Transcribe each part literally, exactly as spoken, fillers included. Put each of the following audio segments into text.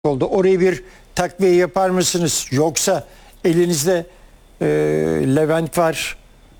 oldu. Oraya bir takviye yapar mısınız? Yoksa elinizde e, Levent var,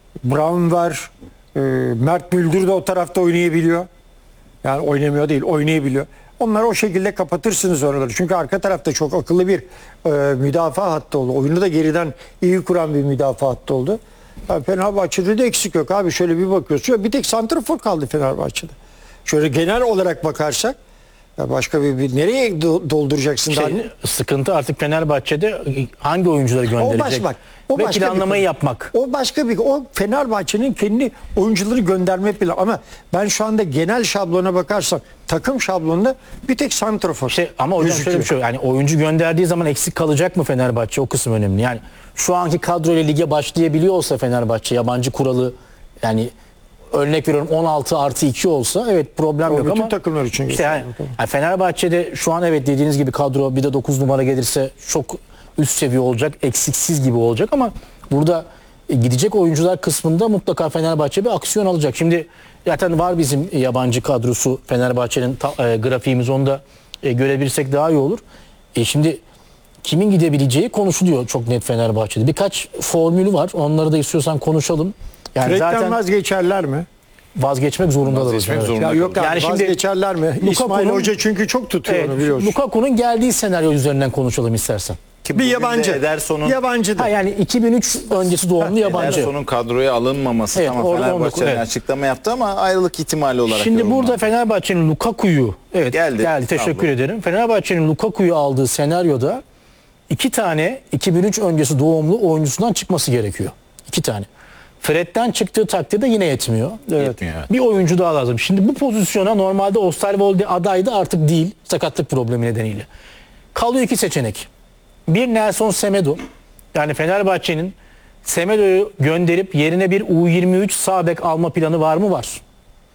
Brown var, e, Mert Müldür de o tarafta oynayabiliyor. Yani oynamıyor değil, oynayabiliyor. Onları o şekilde kapatırsınız oraları. Çünkü arka tarafta çok akıllı bir e, müdafaa hattı oldu. Oyunu da geriden iyi kuran bir müdafaa hattı oldu. Yani Fenerbahçe'de de eksik yok abi. Şöyle bir bakıyorsun. Bir tek santrafor kaldı Fenerbahçe'de. Şöyle genel olarak bakarsak ya başka bir, bir nereye do- dolduracaksın? Şey, daha? sıkıntı artık Fenerbahçe'de hangi oyuncuları gönderecek O baş, bak, o ve başka planlamayı bir, yapmak. O başka bir o Fenerbahçe'nin kendi oyuncuları gönderme planı. Ama ben şu anda genel şablona bakarsam takım şablonunda bir tek santrafor. İşte ama hocam gözüküyor. şöyle bir şey, yani oyuncu gönderdiği zaman eksik kalacak mı Fenerbahçe? O kısım önemli. Yani şu anki kadroyla lige başlayabiliyor olsa Fenerbahçe, yabancı kuralı, yani örnek veriyorum on altı artı iki olsa evet problem O yok bütün ama takımlar için işte yani, geçerli. yani Fenerbahçe'de şu an evet dediğiniz gibi kadro bir de dokuz numara gelirse çok üst seviye olacak, eksiksiz gibi olacak ama burada e, gidecek oyuncular kısmında mutlaka Fenerbahçe bir aksiyon alacak. Şimdi zaten var bizim yabancı kadrosu Fenerbahçe'nin ta, e, grafiğimiz, onu da e, görebilirsek daha iyi olur. E, şimdi kimin gidebileceği konuşuluyor çok net Fenerbahçe'de. Birkaç formülü var. Onları da istiyorsan konuşalım. Yani Fred'den zaten vazgeçerler mi? vazgeçmek zorundalar Vazgeçmek hocam. zorunda. Ya yok abi, Yani şimdi vazgeçerler mi? İsmail Lukaku'nun- Hoca çünkü çok tutuyor Evet, onu biliyorsun. Lukaku'nun geldiği senaryo üzerinden konuşalım istersen. Ki Bir bugün de yabancı. Ederson'un Yabancı da. Ha yani iki bin üç öncesi doğumlu yabancı. Ederson'un kadroya alınmaması, Evet, tamam orada Fenerbahçe'nin evet. açıklama yaptı ama ayrılık ihtimali olarak Şimdi yorumlandı. burada Fenerbahçe'nin Lukaku'yu evet Geldi. geldi, teşekkür Tablo. ederim. Fenerbahçe'nin Lukaku'yu aldığı senaryoda iki tane iki bin üç öncesi doğumlu oyuncusundan çıkması gerekiyor. İki tane. Fred'den çıktığı takdirde yine yetmiyor. Evet. Yetmiyor, evet. Bir oyuncu daha lazım. Şimdi bu pozisyona normalde Osterwolde adaydı, artık değil. Sakatlık problemi nedeniyle. Kalıyor iki seçenek. Bir Nelson Semedo. Yani Fenerbahçe'nin Semedo'yu gönderip yerine bir U yirmi üç sağ bek alma planı var mı? Var.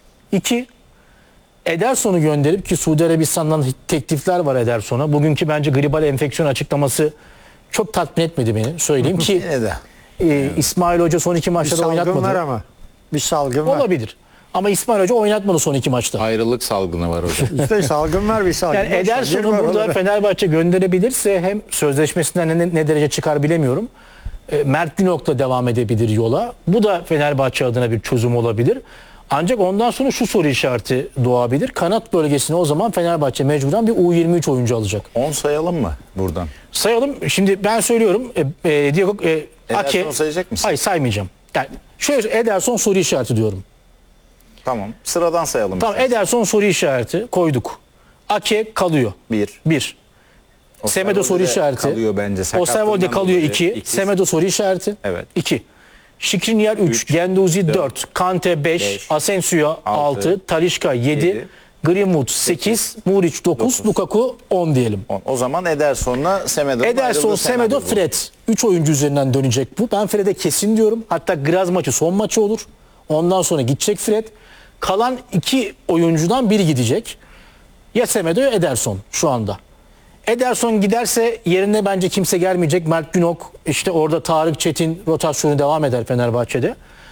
İki, Ederson'u gönderip, ki Suudi Arabistan'dan teklifler var Ederson'a. Bugünkü bence gribal enfeksiyon açıklaması çok tatmin etmedi beni, söyleyeyim ki Yine de. e, İsmail Hoca son iki Bir maçta da salgın oynatmadı. var ama. Bir salgın var. Olabilir. Ama İsmail Hoca oynatmadı son iki maçta. Ayrılık salgını var hocam. İşte salgın var bir salgın. Yani var. Salgın Ederson'u var burada orada. Fenerbahçe gönderebilirse hem sözleşmesinden ne, ne derece çıkar bilemiyorum. E, Mert Günok da devam edebilir yola. Bu da Fenerbahçe adına bir çözüm olabilir. Ancak ondan sonra şu soru işareti doğabilir. Kanat bölgesine o zaman Fenerbahçe mecburen bir U yirmi üç oyuncu alacak. on sayalım mı buradan? Sayalım. Şimdi ben söylüyorum. E, e, Diego, e, Ederson'u Ake, sayacak mısın? hayır saymayacağım. Yani şöyle Ederson soru işareti diyorum. Tamam. Sıradan sayalım. Tamam, Ederson soru işareti koyduk. Ake kalıyor. Bir. Bir. Semedo soru Osterwolde işareti. kalıyor bence. Osterwolde Sakatlığından kalıyor dolayı. iki. İki. Semedo soru işareti. Evet. iki. Şikrinyar üç. Genduzi dört. Kante beş. Beş. Asensio altı. Talisca yedi. Yedi. Greenwood sekiz. Muric dokuz. Lukaku on diyelim. On. O zaman Ederson'la Semedo. Ederson, Semedo, Fred. üç oyuncu üzerinden dönecek bu. Ben Fred'e kesin diyorum. Hatta Graz maçı son maçı olur. Ondan sonra gidecek Fred. Kalan iki oyuncudan biri gidecek. Ya Semedo ya Ederson şu anda. Ederson giderse yerine bence kimse gelmeyecek. Mert Günok, işte orada Tarık Çetin rotasyonu devam eder Fenerbahçe'de.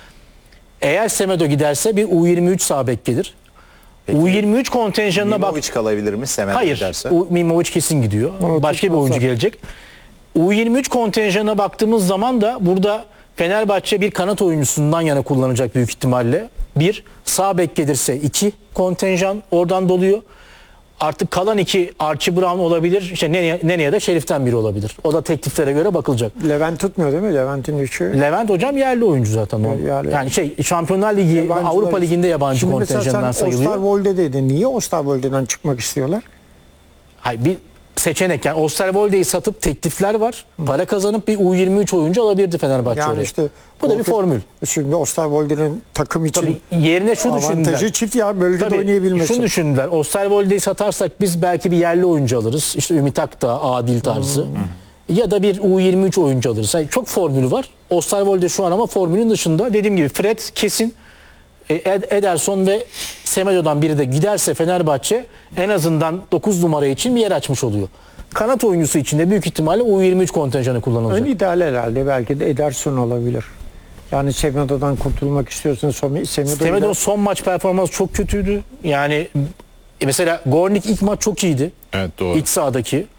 Eğer Semedo giderse bir U yirmi üç sağ bek gelir. U yirmi üç kontenjanına bak. Mimovic kalabilir mi Semedo Hayır. giderse? U- Mimovic kesin gidiyor. O Başka bir oyuncu tutmazlar. gelecek. U yirmi üç kontenjanına baktığımız zaman da burada Fenerbahçe bir kanat oyuncusundan yana kullanacak büyük ihtimalle. Bir, sağ bek gelirse iki kontenjan oradan doluyor. Artık kalan iki Archie Brown olabilir. İşte Neneye, Neneye de Şerif'ten biri olabilir. O da tekliflere göre bakılacak. Levent tutmuyor değil mi? Levent'in üçü. Levent hocam yerli oyuncu zaten. O. Yerli. Yani şey Şampiyonlar Ligi, Yabancılar- Avrupa Ligi'nde yabancı Şimdi mesela kontenjandan sen sayılıyor. Osterwolde dedin. Niye Osterwolde'den çıkmak istiyorlar? Hayır, bir seçenek, yani Osterwolde'yi satıp teklifler var. Para kazanıp bir U yirmi üç oyuncu alabilirdi Fenerbahçe Yani oraya. işte Bu da bir formül. Şimdi Osterwolde'nin takım için Tabii yerine şu avantajı düşündüler. çift ya bölgede Tabii oynayabilmesi. şunu düşündüler. Osterwolde'yi satarsak biz belki bir yerli oyuncu alırız. İşte Ümit Akdağ, Adil tarzı. Ya da bir U yirmi üç oyuncu alırız. Yani çok formülü var. Osterwolde şu an ama formülün dışında. Dediğim gibi Fred kesin. E, Ed- Ederson ve Semedo'dan biri de giderse Fenerbahçe en azından dokuz numara için bir yer açmış oluyor. Kanat oyuncusu için de büyük ihtimalle U yirmi üç kontenjanı kullanılacak. Ön ideal herhalde belki de Ederson olabilir. Yani Semedo'dan kurtulmak istiyorsun. Semedo Semedo'nun son maç performansı çok kötüydü. Yani e, mesela Gornik ilk maç çok iyiydi. Evet, doğru. İç sahadaki.